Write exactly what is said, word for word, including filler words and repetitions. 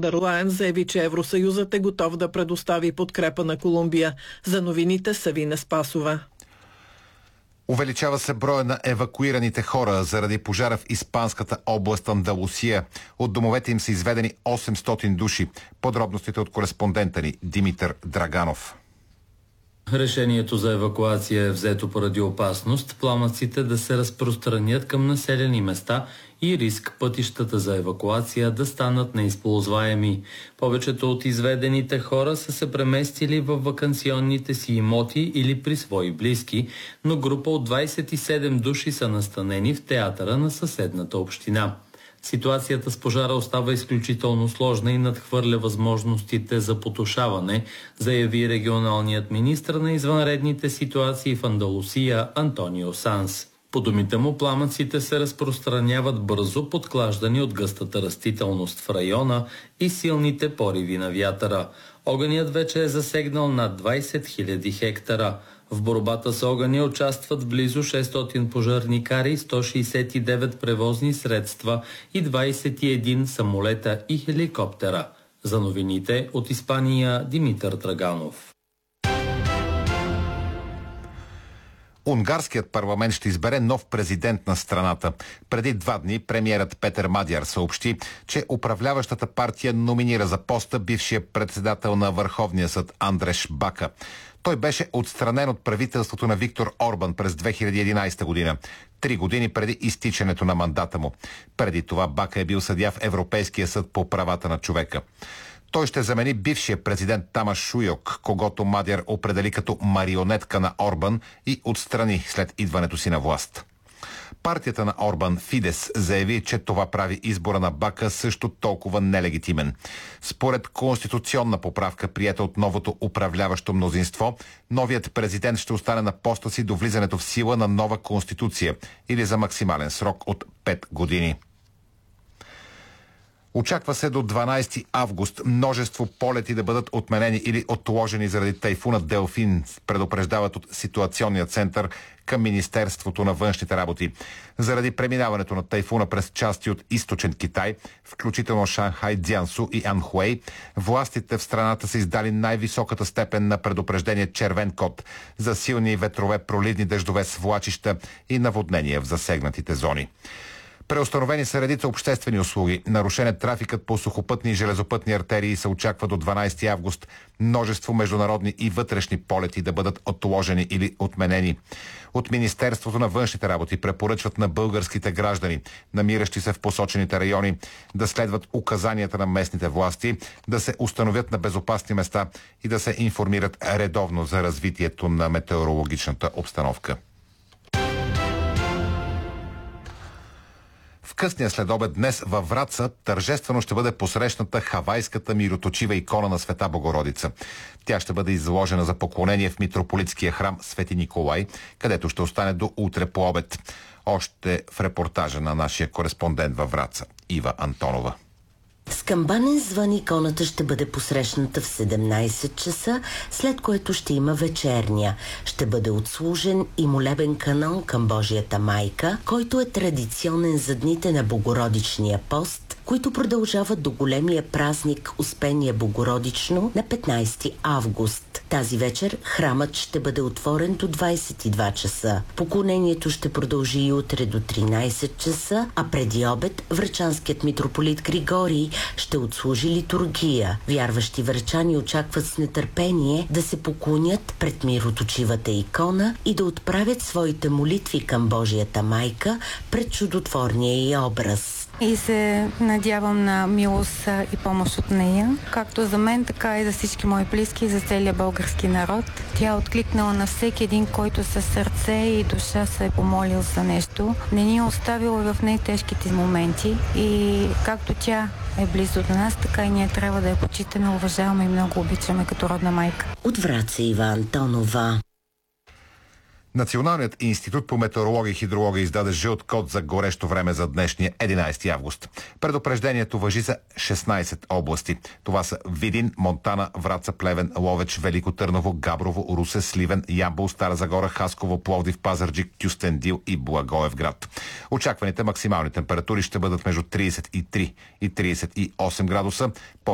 дер Лайен заяви, че Евросъюзът е готов да предостави подкрепа на Колумбия. За новините Савина Спасова. Увеличава се броя на евакуираните хора заради пожара в испанската област Андалусия. От домовете им са изведени осемстотин души. Подробностите от кореспондента ни Димитър Драганов. Решението за евакуация е взето поради опасност пламъците да се разпространят към населени места и риск пътищата за евакуация да станат неизползваеми. Повечето от изведените хора са се преместили във ваканционните си имоти или при свои близки, но група от двадесет и седем души са настанени в театъра на съседната община. Ситуацията с пожара остава изключително сложна и надхвърля възможностите за потушаване, заяви регионалният министър на извънредните ситуации в Андалусия Антонио Санс. По думите му, пламъците се разпространяват бързо, подклаждани от гъстата растителност в района и силните пориви на вятъра. Огънят вече е засегнал над двадесет хиляди хектара. В борбата с огъня участват близо шестстотин пожарникари, сто шестдесет и девет превозни средства и двадесет и един самолета и хеликоптера. За новините от Испания Димитър Драганов. Унгарският парламент ще избере нов президент на страната. Преди два дни премиерът Петър Мадяр съобщи, че управляващата партия номинира за поста бившия председател на Върховния съд Андреш Бака. Той беше отстранен от правителството на Виктор Орбан през две хиляди и единадесета година, три години преди изтичането на мандата му. Преди това Бака е бил съдия в Европейския съд по правата на човека. Той ще замени бившия президент Тамаш Шуйок, когото Мадяр определи като марионетка на Орбан и отстрани след идването си на власт. Партията на Орбан, Фидес, заяви, че това прави избора на Бака също толкова нелегитимен. Според конституционна поправка, приета от новото управляващо мнозинство, новият президент ще остане на поста си до влизането в сила на нова конституция или за максимален срок от пет години. Очаква се до дванадесети август множество полети да бъдат отменени или отложени заради тайфуна Делфин, предупреждават от ситуационния център към Министерството на външните работи. Заради преминаването на тайфуна през части от източен Китай, включително Шанхай, Дзянсу и Анхуей, властите в страната са издали най-високата степен на предупреждение червен код за силни ветрове, проливни дъждове, свлачища и наводнения в засегнатите зони. Преустановени са редица обществени услуги. Нарушен е трафикът по сухопътни и железопътни артерии, се очаква до дванадесети август множество международни и вътрешни полети да бъдат отложени или отменени. От Министерството на външните работи препоръчват на българските граждани, намиращи се в посочените райони, да следват указанията на местните власти, да се установят на безопасни места и да се информират редовно за развитието на метеорологичната обстановка. В късния следобед днес във Враца тържествено ще бъде посрещната хавайската мироточива икона на Света Богородица. Тя ще бъде изложена за поклонение в митрополитския храм Свети Николай, където ще остане до утре по обед. Още в репортажа на нашия кореспондент във Враца Ива Антонова. С камбанен звън иконата ще бъде посрещната в седемнадесет часа, след което ще има вечерня. Ще бъде отслужен и молебен канон към Божията майка, който е традиционен за дните на Богородичния пост, които продължават до големия празник Успение Богородично на петнадесети август. Тази вечер храмът ще бъде отворен до двадесет и два часа. Поклонението ще продължи и утре до тринадесет часа, а преди обед врачанският митрополит Григорий ще отслужи литургия. Вярващи врачани очакват с нетърпение да се поклонят пред мироточивата икона и да отправят своите молитви към Божията майка пред чудотворния й образ. И се надявам на милост и помощ от нея, както за мен, така и за всички мои близки и за целия български народ. Тя е откликнала на всеки един, който със сърце и душа се е помолил за нещо. Не ни е оставила в най-тежките моменти и както тя е близо до нас, така и ние трябва да я почитаме, уважаваме и много обичаме като родна майка. От Враца Ива Антонова. Националният институт по метеорология и хидрология издаде жълт код за горещо време за днешния единадесети август. Предупреждението важи за шестнадесет области. Това са Видин, Монтана, Враца, Плевен, Ловеч, Велико Търново, Габрово, Русе, Сливен, Ямбол, Стара Загора, Хасково, Пловдив, Пазарджик, Кюстендил и Благоевград. Очакваните максимални температури ще бъдат между тридесет и три и тридесет и осем градуса.